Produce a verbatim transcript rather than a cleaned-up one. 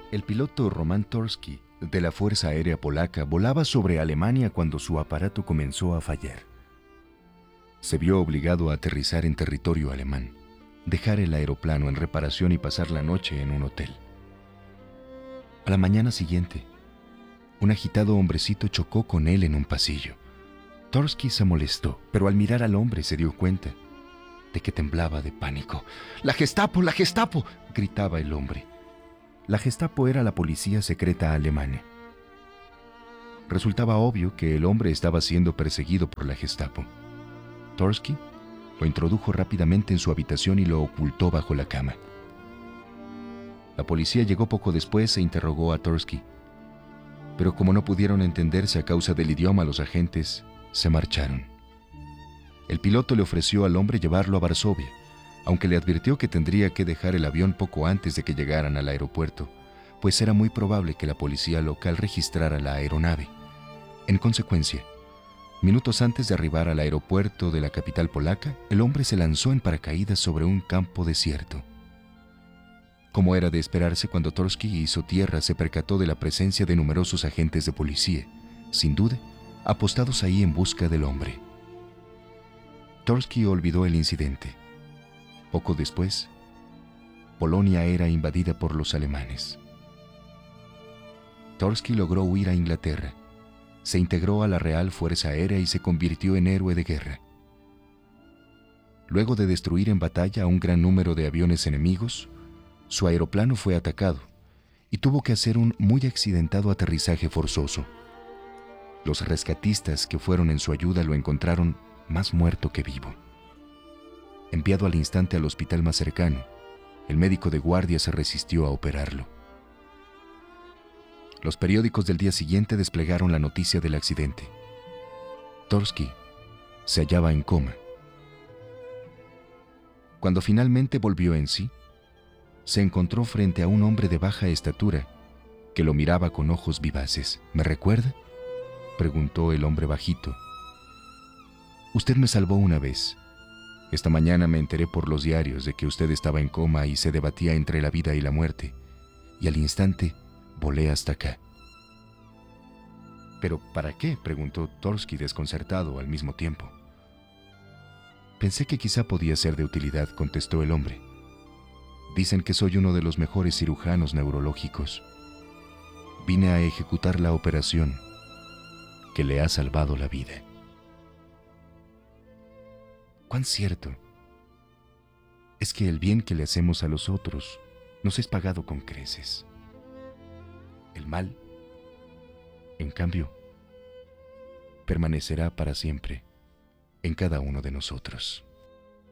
El piloto Roman Torski, de la Fuerza Aérea Polaca, volaba sobre Alemania cuando su aparato comenzó a fallar. Se vio obligado a aterrizar en territorio alemán, dejar el aeroplano en reparación y pasar la noche en un hotel. A la mañana siguiente, un agitado hombrecito chocó con él en un pasillo. Torski se molestó, pero al mirar al hombre se dio cuenta de que temblaba de pánico. ¡La Gestapo! ¡La Gestapo!, gritaba el hombre. La Gestapo era la policía secreta alemana. Resultaba obvio que el hombre estaba siendo perseguido por la Gestapo. Torski lo introdujo rápidamente en su habitación y lo ocultó bajo la cama. La policía llegó poco después e interrogó a Torski, pero como no pudieron entenderse a causa del idioma, los agentes se marcharon. El piloto le ofreció al hombre llevarlo a Varsovia, aunque le advirtió que tendría que dejar el avión poco antes de que llegaran al aeropuerto, pues era muy probable que la policía local registrara la aeronave. En consecuencia, minutos antes de arribar al aeropuerto de la capital polaca, el hombre se lanzó en paracaídas sobre un campo desierto. Como era de esperarse, cuando Torski hizo tierra, se percató de la presencia de numerosos agentes de policía, sin duda, apostados ahí en busca del hombre. Torski olvidó el incidente. Poco después, Polonia era invadida por los alemanes. Torski logró huir a Inglaterra, se integró a la Real Fuerza Aérea y se convirtió en héroe de guerra. Luego de destruir en batalla a un gran número de aviones enemigos, su aeroplano fue atacado y tuvo que hacer un muy accidentado aterrizaje forzoso. Los rescatistas que fueron en su ayuda lo encontraron más muerto que vivo. Enviado al instante al hospital más cercano, el médico de guardia se resistió a operarlo. Los periódicos del día siguiente desplegaron la noticia del accidente. Torski se hallaba en coma. Cuando finalmente volvió en sí, se encontró frente a un hombre de baja estatura que lo miraba con ojos vivaces. ¿Me recuerda?, preguntó el hombre bajito. Usted me salvó una vez. Esta mañana me enteré por los diarios de que usted estaba en coma y se debatía entre la vida y la muerte, y al instante volé hasta acá. ¿Pero para qué?, preguntó Torski desconcertado al mismo tiempo. Pensé que quizá podía ser de utilidad, contestó el hombre. Dicen que soy uno de los mejores cirujanos neurológicos. Vine a ejecutar la operación que le ha salvado la vida. Cuán cierto es que el bien que le hacemos a los otros nos es pagado con creces. El mal, en cambio, permanecerá para siempre en cada uno de nosotros.